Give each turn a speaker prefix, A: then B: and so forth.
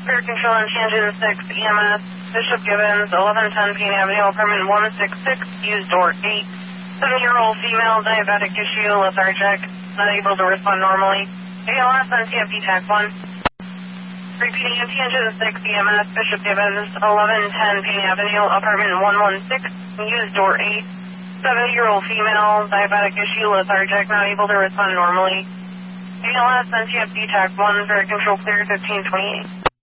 A: Fare Control on Tangent 6 EMS, Bishop Gibbons, 1110 Payne Avenue, apartment 166, use door 8. 7-year-old female, diabetic issue, lethargic, not able to respond normally. ALS on TFD TAC 1. Repeating on Tangent 6 EMS, Bishop Gibbons, 1110 Payne Avenue, apartment 116, use door 8. 7-year-old female, diabetic issue, lethargic, not able to respond normally. ALS on TFD TAC 1, Fare Control clear 1528.